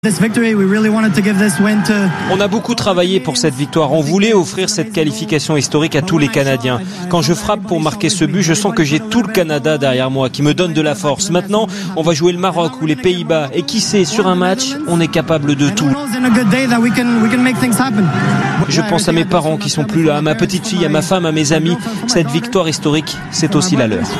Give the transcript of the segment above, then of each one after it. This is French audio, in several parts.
On a beaucoup travaillé pour cette victoire. On voulait offrir cette qualification historique à tous les Canadiens. Quand je frappe pour marquer ce but, je sens que j'ai tout le Canada derrière moi qui me donne de la force. Maintenant, on va jouer le Maroc ou les Pays-Bas. Et qui sait, sur un match, on est capable de tout. Je pense à mes parents qui sont plus là, à ma petite fille, à ma femme, à mes amis. Cette victoire historique, c'est aussi la leur.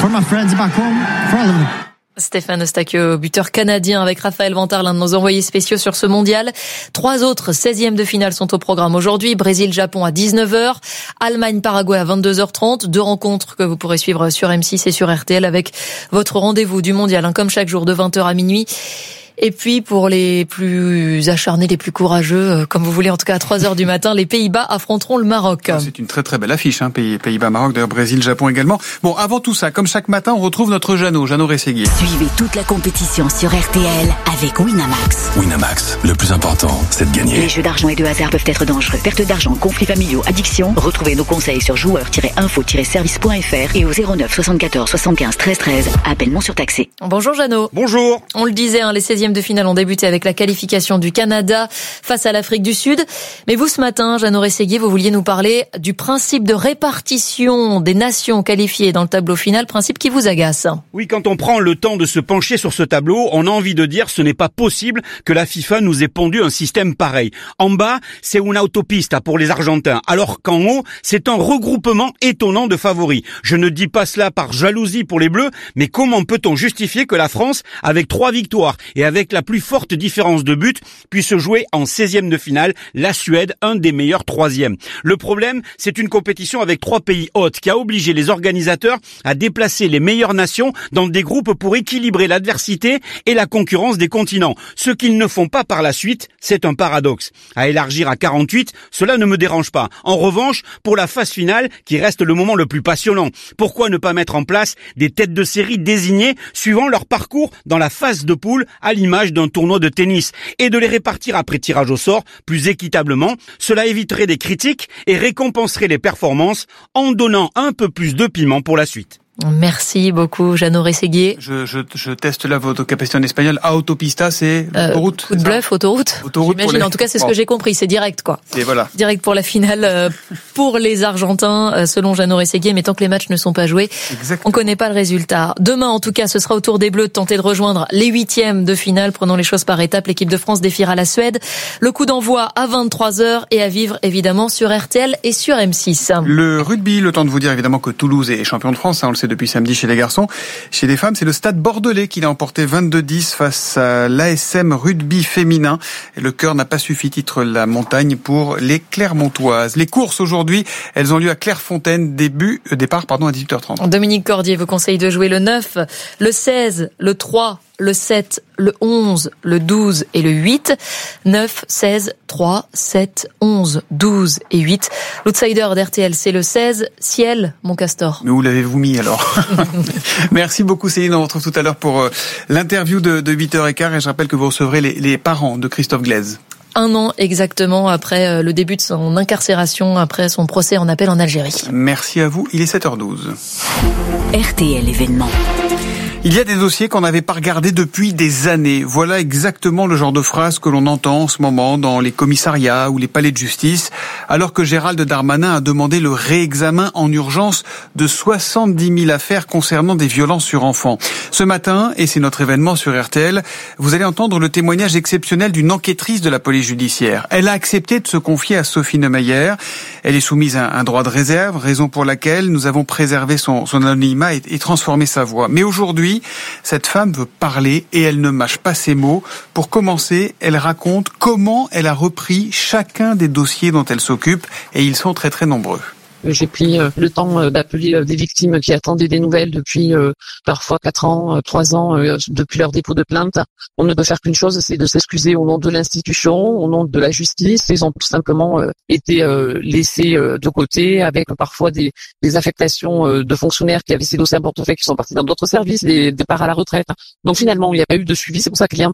Stéphane Eustáquio, buteur canadien avec Raphaël Vantard, l'un de nos envoyés spéciaux sur ce mondial. 3 autres 16e de finale sont au programme aujourd'hui. Brésil-Japon à 19h, Allemagne-Paraguay à 22h30. 2 rencontres que vous pourrez suivre sur M6 et sur RTL avec votre rendez-vous du mondial, comme chaque jour de 20h à minuit. Et puis pour les plus acharnés, les plus courageux, comme vous voulez, en tout cas à 3h du matin, les Pays-Bas affronteront le Maroc. C'est une très très belle affiche, Pays-Bas-Maroc, d'ailleurs Brésil-Japon également. Bon, avant tout ça, comme chaque matin, on retrouve notre Jeannot Rességuier. Suivez toute la compétition sur RTL avec Winamax. Winamax, le plus important, c'est de gagner. Les jeux d'argent et de hasard peuvent être dangereux. Perte d'argent, conflits familiaux, addiction. Retrouvez nos conseils sur joueurs-info-service.fr et au 09 74 75 13 13. Appel non surtaxé. Bonjour Jeannot. Bonjour. On le disait, les 16e de finale ont débuté avec la qualification du Canada face à l'Afrique du Sud. Mais vous, ce matin, Jeannot Rességuier, vous vouliez nous parler du principe de répartition des nations qualifiées dans le tableau final, principe qui vous agace. Oui, quand on prend le temps de se pencher sur ce tableau, on a envie de dire ce n'est pas possible que la FIFA nous ait pondu un système pareil. En bas, c'est une autopista pour les Argentins, alors qu'en haut, c'est un regroupement étonnant de favoris. Je ne dis pas cela par jalousie pour les Bleus, mais comment peut-on justifier que la France, avec 3 victoires et avec la plus forte différence de but, puisse jouer en 16e de finale la Suède, un des meilleurs 3e. Le problème, c'est une compétition avec 3 pays hôtes qui a obligé les organisateurs à déplacer les meilleures nations dans des groupes pour équilibrer l'adversité et la concurrence des continents. Ce qu'ils ne font pas par la suite, c'est un paradoxe. À élargir à 48, cela ne me dérange pas. En revanche, pour la phase finale, qui reste le moment le plus passionnant, pourquoi ne pas mettre en place des têtes de série désignées suivant leur parcours dans la phase de poule à l'image d'un tournoi de tennis et de les répartir après tirage au sort plus équitablement. Cela éviterait des critiques et récompenserait les performances en donnant un peu plus de piment pour la suite. Merci beaucoup, Jeannot Rességuier. Je teste là votre capacité en espagnol. Autopista, c'est autoroute. Coup de bluff, autoroute. J'imagine, en tout cas, c'est ce que j'ai compris. C'est direct, quoi. Et voilà. Direct pour la finale, pour les Argentins, selon Jeannot Rességuier. Mais tant que les matchs ne sont pas joués, on connaît pas le résultat. Demain, en tout cas, ce sera au tour des Bleus de tenter de rejoindre les 8e de finale. Prenons les choses par étapes. L'équipe de France défiera la Suède. Le coup d'envoi à 23h et à vivre, évidemment, sur RTL et sur M6. Le rugby, le temps de vous dire, évidemment, que Toulouse est champion de France, on le sait depuis samedi chez les garçons. Chez les femmes, c'est le Stade Bordelais qui l'a emporté 22-10 face à l'ASM Rugby féminin. Et le cœur n'a pas suffi, titre la montagne pour les Clermontoises. Les courses aujourd'hui, elles ont lieu à Clairefontaine, départ à 18h30. Dominique Cordier vous conseille de jouer le 9, le 16, le 3, le 7, le 11, le 12 et le 8. 9, 16, 3, 7, 11, 12 et 8. L'outsider d'RTL, c'est le 16, Ciel, mon castor. Mais où l'avez-vous mis alors? Merci beaucoup Céline, on retrouve tout à l'heure pour l'interview de 8h15 et je rappelle que vous recevrez les parents de Christophe Glaise. 1 an exactement après le début de son incarcération, après son procès en appel en Algérie. Merci à vous, il est 7h12. RTL événement. Il y a des dossiers qu'on n'avait pas regardés depuis des années. Voilà exactement le genre de phrase que l'on entend en ce moment dans les commissariats ou les palais de justice, alors que Gérald Darmanin a demandé le réexamen en urgence de 70 000 affaires concernant des violences sur enfants. Ce matin, et c'est notre événement sur RTL, vous allez entendre le témoignage exceptionnel d'une enquêtrice de la police judiciaire. Elle a accepté de se confier à Sophie Neumayer. Elle est soumise à un droit de réserve, raison pour laquelle nous avons préservé son anonymat et transformé sa voix. Mais aujourd'hui, cette femme veut parler et elle ne mâche pas ses mots. Pour commencer, elle raconte comment elle a repris chacun des dossiers dont elle s'occupe et ils sont très très nombreux. J'ai pris le temps d'appeler des victimes qui attendaient des nouvelles depuis parfois 4 ans, 3 ans, depuis leur dépôt de plainte. On ne peut faire qu'une chose, c'est de s'excuser au nom de l'institution, au nom de la justice. Ils ont tout simplement été laissés de côté avec parfois des affectations de fonctionnaires qui avaient ces dossiers en portefeuille qui sont partis dans d'autres services, des départs à la retraite. Donc finalement, il n'y a pas eu de suivi. C'est pour ça qu'il est important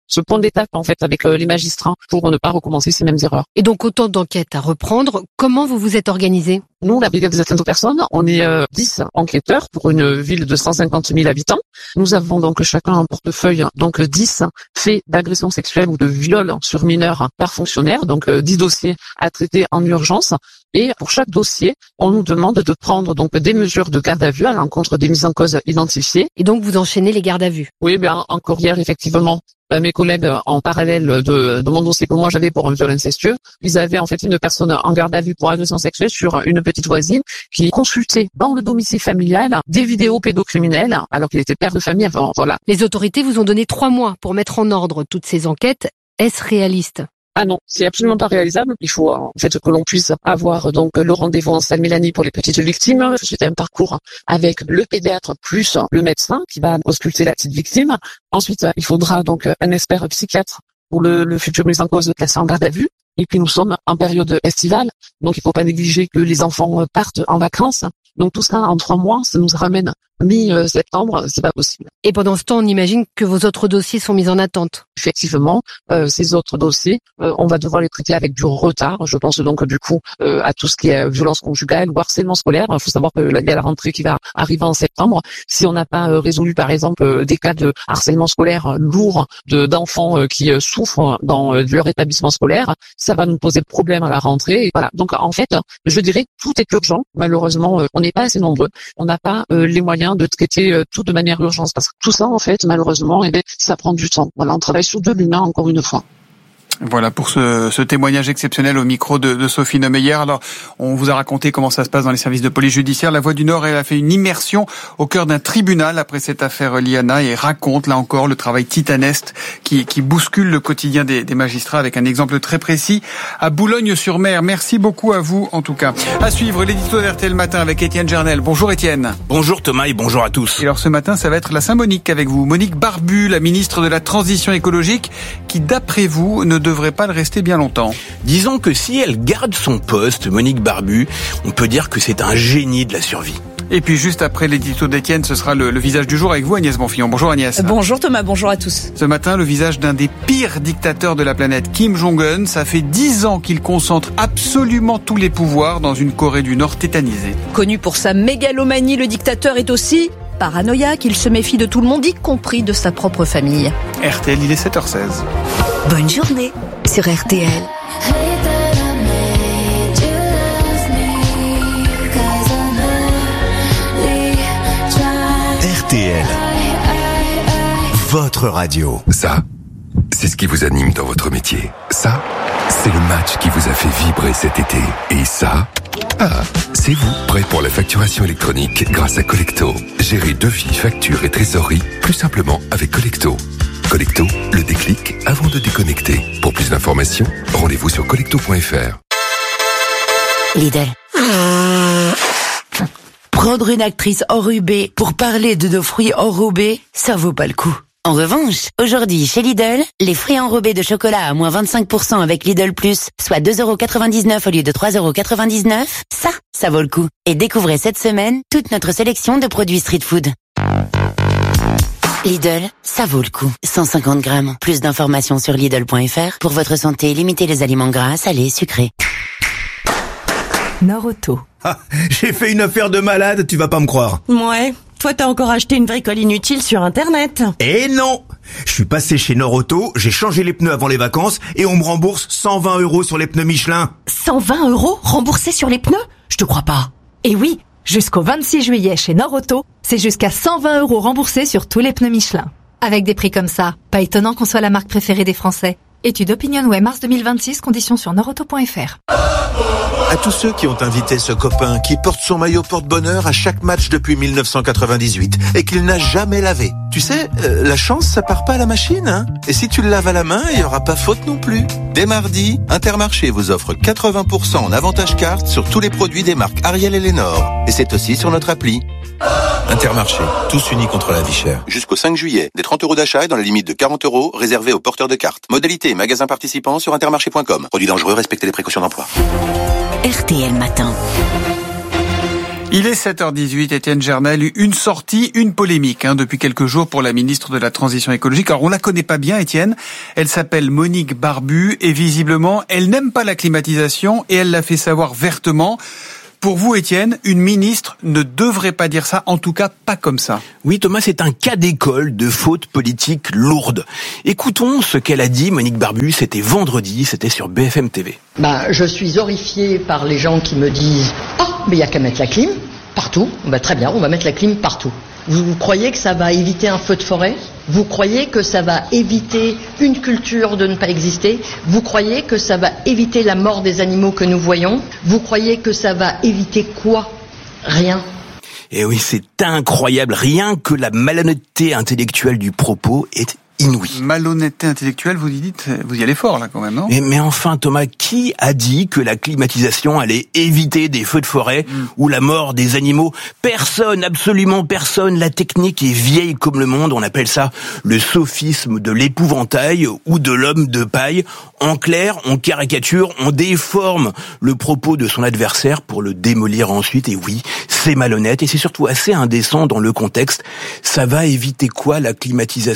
ce point d'étape en fait avec les magistrats pour ne pas recommencer ces mêmes erreurs. Et donc autant d'enquêtes à reprendre. Comment vous vous êtes organisé? Nous, la brigade des atteintes aux personnes, on est 10 enquêteurs pour une ville de 150 000 habitants. Nous avons donc chacun un portefeuille, donc 10 faits d'agression sexuelle ou de viol sur mineurs par fonctionnaire, donc 10 dossiers à traiter en urgence. Et pour chaque dossier, on nous demande de prendre donc des mesures de garde à vue à l'encontre des mises en cause identifiées. Et donc vous enchaînez les gardes à vue? Oui, bien encore hier, effectivement, mes collègues, en parallèle de mon dossier que moi j'avais pour un viol incestueux, ils avaient en fait une personne en garde à vue pour agression sexuelle sur une petite voisine qui consultait dans le domicile familial des vidéos pédocriminelles alors qu'il était père de famille. Enfin, voilà. Les autorités vous ont donné 3 mois pour mettre en ordre toutes ces enquêtes. Est-ce réaliste? Ah non, c'est absolument pas réalisable. Il faut en fait que l'on puisse avoir donc le rendez-vous en salle Mélanie pour les petites victimes. C'est un parcours avec le pédiatre plus le médecin qui va ausculter la petite victime. Ensuite, il faudra donc un expert psychiatre pour le futur mise en cause placé en garde à vue. Et puis nous sommes en période estivale, donc il faut pas négliger que les enfants partent en vacances. Donc tout ça en 3 mois, ça nous ramène mi-septembre, c'est pas possible. Et pendant ce temps, on imagine que vos autres dossiers sont mis en attente. Effectivement, ces autres dossiers, on va devoir les traiter avec du retard. Je pense donc du coup à tout ce qui est violence conjugale ou harcèlement scolaire. Il faut savoir que il y a la rentrée qui va arriver en septembre. Si on n'a pas résolu par exemple des cas de harcèlement scolaire lourd d'enfants qui souffrent dans leur établissement scolaire, ça va nous poser problème à la rentrée. Et voilà. Donc en fait, je dirais tout est urgent. Malheureusement, on n'est pas assez nombreux. On n'a pas les moyens de traiter tout de manière urgente parce que tout ça en fait malheureusement ça prend du temps. Voilà, on travaille sur de l'humain encore une fois. Voilà pour ce témoignage exceptionnel au micro de Sophie Neumeyer. Alors, on vous a raconté comment ça se passe dans les services de police judiciaire. La Voix du Nord, elle a fait une immersion au cœur d'un tribunal après cette affaire Liana et raconte, là encore, le travail titanesque qui bouscule le quotidien des magistrats avec un exemple très précis à Boulogne-sur-Mer. Merci beaucoup à vous, en tout cas. À suivre, l'édito d'RTL Matin avec Étienne Gernel. Bonjour Étienne. Bonjour Thomas et bonjour à tous. Et alors ce matin, ça va être la Saint-Monique avec vous. Monique Barbu, la ministre de la Transition écologique, qui d'après vous ne devrait pas le rester bien longtemps. Disons que si elle garde son poste, Monique Barbu, on peut dire que c'est un génie de la survie. Et puis juste après l'édito d'Étienne, ce sera le visage du jour avec vous, Agnès Bonfillon. Bonjour Agnès. Bonjour Thomas, bonjour à tous. Ce matin, le visage d'un des pires dictateurs de la planète, Kim Jong-un. Ça fait 10 ans qu'il concentre absolument tous les pouvoirs dans une Corée du Nord tétanisée. Connu pour sa mégalomanie, le dictateur est aussi paranoïaque. Il se méfie de tout le monde, y compris de sa propre famille. RTL, il est 7h16. Bonne journée sur RTL. RTL, votre radio. Ça, c'est ce qui vous anime dans votre métier. Ça, c'est le match qui vous a fait vibrer cet été. Et ça, c'est vous, prêt pour la facturation électronique grâce à Collecto. Gérez devis, factures et trésorerie plus simplement avec Collecto. Collecto, le déclic avant de déconnecter. Pour plus d'informations, rendez-vous sur collecto.fr. Lidl. Prendre une actrice enrubée pour parler de nos fruits enrobés, ça vaut pas le coup. En revanche, aujourd'hui chez Lidl, les fruits enrobés de chocolat à moins 25% avec Lidl Plus, soit 2,99€ au lieu de 3,99€, ça vaut le coup. Et découvrez cette semaine toute notre sélection de produits street food. Lidl, ça vaut le coup. 150 grammes. Plus d'informations sur Lidl.fr. Pour votre santé, limitez les aliments gras, salés, sucrés. Norauto. Ah, j'ai fait une affaire de malade, tu vas pas me croire. Ouais, toi t'as encore acheté une bricole inutile sur Internet. Eh non! Je suis passé chez Norauto, j'ai changé les pneus avant les vacances et on me rembourse 120€ sur les pneus Michelin. 120€ remboursés sur les pneus? Je te crois pas. Et oui, jusqu'au 26 juillet chez Norauto, c'est jusqu'à 120€ remboursés sur tous les pneus Michelin. Avec des prix comme ça, pas étonnant qu'on soit la marque préférée des Français. Étude Opinionway mars 2026, conditions sur norauto.fr. À tous ceux qui ont invité ce copain qui porte son maillot porte-bonheur à chaque match depuis 1998 et qu'il n'a jamais lavé. Tu sais, la chance, ça part pas à la machine, hein. Et si tu le laves à la main, il y aura pas faute non plus. Dès mardi, Intermarché vous offre 80% en avantage carte sur tous les produits des marques Ariel et Lénore. Et c'est aussi sur notre appli. Intermarché, tous unis contre la vie chère. Jusqu'au 5 juillet, des 30€ d'achat et dans la limite de 40€ réservés aux porteurs de cartes. Modalité et magasins participants sur intermarché.com. Produits dangereux, respectez les précautions d'emploi. RTL Matin. Il est 7h18, Étienne Gernel, une sortie, une polémique depuis quelques jours pour la ministre de la Transition écologique. Alors on la connaît pas bien, Étienne, elle s'appelle Monique Barbu et visiblement elle n'aime pas la climatisation et elle l'a fait savoir vertement. Pour vous, Étienne, une ministre ne devrait pas dire ça, en tout cas pas comme ça. Oui, Thomas, c'est un cas d'école de faute politique lourde. Écoutons ce qu'elle a dit, Monique Barbu, c'était vendredi, c'était sur BFM TV. Je suis horrifiée par les gens qui me disent « Ah, mais il n'y a qu'à mettre la clim partout. » Très bien, on va mettre la clim partout. Vous croyez que ça va éviter un feu de forêt ? Vous croyez que ça va éviter une culture de ne pas exister ? Vous croyez que ça va éviter la mort des animaux que nous voyons ? Vous croyez que ça va éviter quoi ? Rien. Et oui, c'est incroyable. Rien que la malhonnêteté intellectuelle du propos est inouïe. Malhonnêteté intellectuelle, vous y allez fort là quand même, non ? Mais enfin, Thomas, qui a dit que la climatisation allait éviter des feux de forêt ou la mort des animaux ? Personne, absolument personne. La technique est vieille comme le monde. On appelle ça le sophisme de l'épouvantail ou de l'homme de paille. En clair, on caricature, on déforme le propos de son adversaire pour le démolir ensuite. Et oui, c'est malhonnête et c'est surtout assez indécent dans le contexte. Ça va éviter quoi, la climatisation ?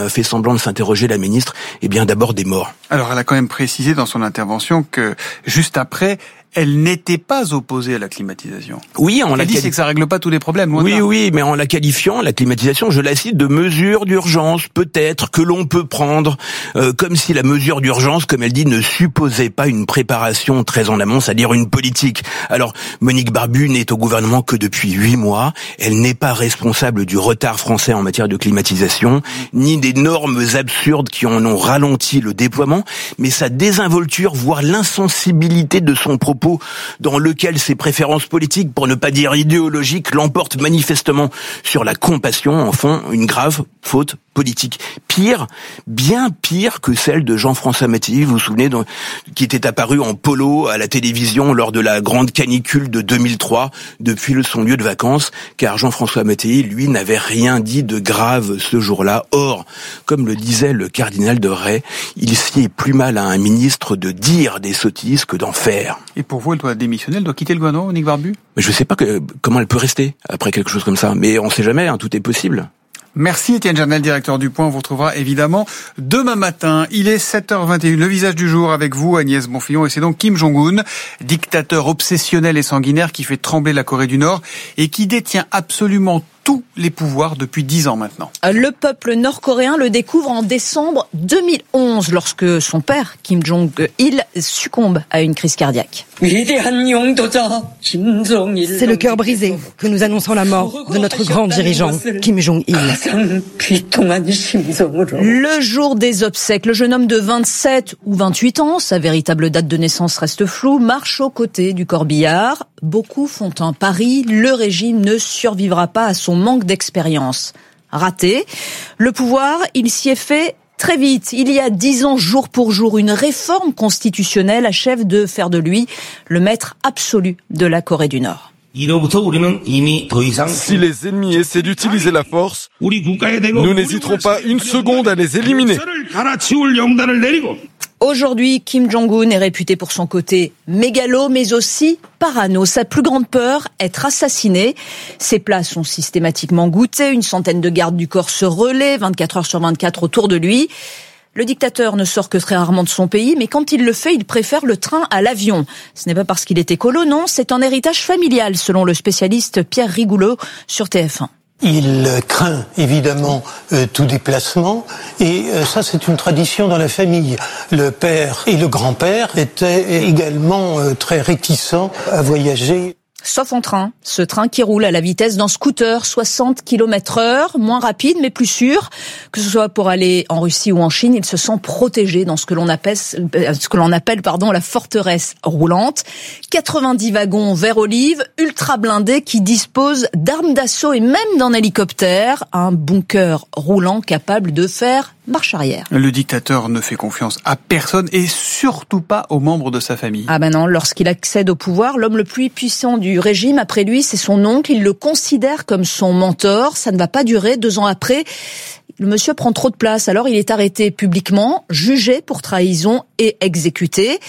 Fait semblant de s'interroger la ministre. Eh bien, d'abord des morts. Alors, elle a quand même précisé dans son intervention que juste après, elle n'était pas opposée à la climatisation. Oui, elle dit c'est que ça règle pas tous les problèmes. Oui, mais en la qualifiant, la climatisation, je la cite, de mesure d'urgence, peut-être, que l'on peut prendre, comme si la mesure d'urgence, comme elle dit, ne supposait pas une préparation très en amont, c'est-à-dire une politique. Alors, Monique Barbu n'est au gouvernement que depuis 8 mois. Elle n'est pas responsable du retard français en matière de climatisation, ni des normes absurdes qui en ont ralenti le déploiement, mais sa désinvolture, voire l'insensibilité de son propos, dans lequel ses préférences politiques, pour ne pas dire idéologiques, l'emportent manifestement sur la compassion, en font une grave faute politique. Pire, bien pire que celle de Jean-François Mattei, vous vous souvenez, qui était apparu en polo à la télévision lors de la grande canicule de 2003, depuis son lieu de vacances, car Jean-François Mattei, lui, n'avait rien dit de grave ce jour-là. Or, comme le disait le cardinal de Ray, il sied plus mal à un ministre de dire des sottises que d'en faire. Et pour vous, elle doit démissionner, elle doit quitter le gouvernement, Monique Barbu ? Mais je sais pas comment elle peut rester après quelque chose comme ça, mais on sait jamais, tout est possible. Merci Étienne Gernel, directeur du Point. On vous retrouvera évidemment demain matin. Il est 7h21. Le visage du jour avec vous, Agnès Bonfillon. Et c'est donc Kim Jong-un, dictateur obsessionnel et sanguinaire qui fait trembler la Corée du Nord et qui détient absolument tous les pouvoirs depuis 10 ans maintenant. Le peuple nord-coréen le découvre en décembre 2011 lorsque son père, Kim Jong-il, succombe à une crise cardiaque. C'est le cœur brisé que nous annonçons la mort de notre grand dirigeant, Kim Jong-il. Le jour des obsèques, le jeune homme de 27 ou 28 ans, sa véritable date de naissance reste floue, marche aux côtés du corbillard. Beaucoup font un pari, le régime ne survivra pas à son manque d'expérience. Raté. Le pouvoir, il s'y est fait très vite. Il y a 10 ans, jour pour jour, une réforme constitutionnelle achève de faire de lui le maître absolu de la Corée du Nord. Si les ennemis essaient d'utiliser la force, nous n'hésiterons pas une seconde à les éliminer. Aujourd'hui, Kim Jong-un est réputé pour son côté mégalo, mais aussi parano. Sa plus grande peur, être assassiné. Ses plats sont systématiquement goûtés. Une centaine de gardes du corps se relaient 24 heures sur 24 autour de lui. Le dictateur ne sort que très rarement de son pays, mais quand il le fait, il préfère le train à l'avion. Ce n'est pas parce qu'il est écolo, non, c'est un héritage familial, selon le spécialiste Pierre Rigoulot sur TF1. Il craint évidemment tout déplacement et ça c'est une tradition dans la famille. Le père et le grand-père étaient également très réticents à voyager. Sauf en train, ce train qui roule à la vitesse d'un scooter, 60 km/h, moins rapide mais plus sûr. Que ce soit pour aller en Russie ou en Chine, il se sent protégé dans ce que l'on appelle la forteresse roulante. 90 wagons vert olive, ultra blindés qui disposent d'armes d'assaut et même d'un hélicoptère. Un bunker roulant capable de faire marche arrière. Le dictateur ne fait confiance à personne et surtout pas aux membres de sa famille. Ah ben non, lorsqu'il accède au pouvoir, l'homme le plus puissant du régime, après lui, c'est son oncle. Il le considère comme son mentor. Ça ne va pas durer. 2 ans après, le monsieur prend trop de place. Alors il est arrêté publiquement, jugé pour trahison et exécuté.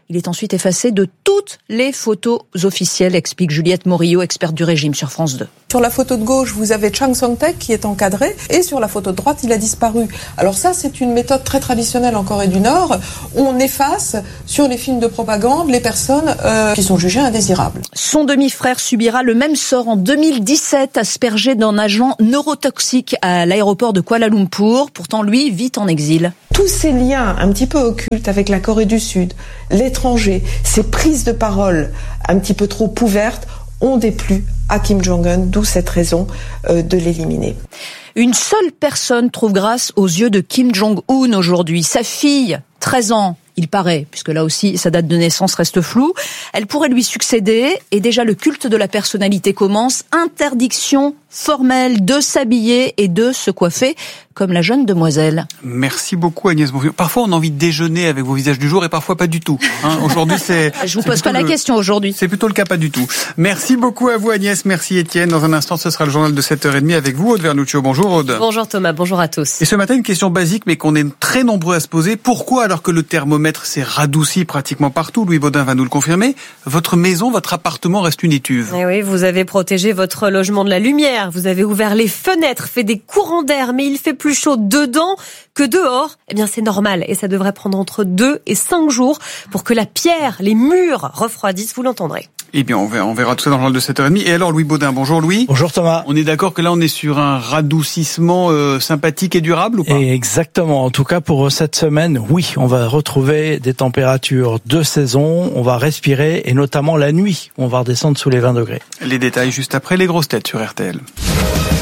Il est ensuite effacé de toutes les photos officielles, explique Juliette Morillo, experte du régime sur France 2. Sur la photo de gauche, vous avez Chang Song-taek qui est encadré, et sur la photo de droite, il a disparu. Alors ça, c'est une méthode très traditionnelle en Corée du Nord. On efface sur les films de propagande les personnes qui sont jugées indésirables. Son demi-frère subira le même sort en 2017, aspergé d'un agent neurotoxique à l'aéroport de Kuala Lumpur. Pourtant, lui vit en exil. Tous ces liens un petit peu occultes avec la Corée du Sud, l'étranger, ces prises de parole un petit peu trop ouvertes ont déplu à Kim Jong-un, d'où cette raison de l'éliminer. Une seule personne trouve grâce aux yeux de Kim Jong-un aujourd'hui, sa fille, 13 ans. Il paraît, puisque là aussi sa date de naissance reste floue. Elle pourrait lui succéder et déjà le culte de la personnalité commence. Interdiction formelle de s'habiller et de se coiffer comme la jeune demoiselle. Merci beaucoup Agnès Bonfillon. Parfois on a envie de déjeuner avec vos visages du jour et parfois pas du tout. Aujourd'hui Je vous pose pas la question aujourd'hui. C'est plutôt le cas pas du tout. Merci beaucoup à vous Agnès, merci Étienne. Dans un instant ce sera le journal de 7h30 avec vous Aude Vernuccio. Bonjour Aude. Bonjour Thomas, bonjour à tous. Et ce matin une question basique mais qu'on est très nombreux à se poser. Pourquoi alors que le thermomètre s'est radouci pratiquement partout, Louis Baudin va nous le confirmer, votre maison, votre appartement reste une étuve? Et oui, vous avez protégé votre logement de la lumière, vous avez ouvert les fenêtres, fait des courants d'air, mais il fait plus chaud dedans que dehors. Eh bien, c'est normal et ça devrait prendre entre 2 et 5 jours pour que la pierre, les murs refroidissent, vous l'entendrez. Eh bien, on verra tout ça dans le journal de 7h30. Et alors, Louis Baudin, bonjour Louis. Bonjour Thomas. On est d'accord que là, on est sur un radoucissement sympathique et durable ou pas? Exactement. En tout cas, pour cette semaine, oui, on va retrouver des températures de saison. On va respirer et notamment la nuit, on va redescendre sous les 20 degrés. Les détails juste après les grosses têtes sur RTL.